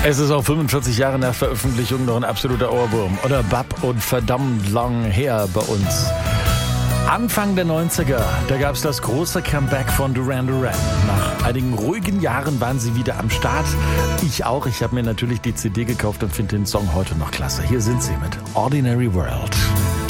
Es ist auch 45 Jahre nach Veröffentlichung noch ein absoluter Ohrwurm. Oder Bab und verdammt lang her bei uns. Anfang der 90er, da gab es das große Comeback von Duran Duran. Nach einigen ruhigen Jahren waren sie wieder am Start. Ich auch. Ich habe mir natürlich die CD gekauft und finde den Song heute noch klasse. Hier sind sie mit Ordinary World.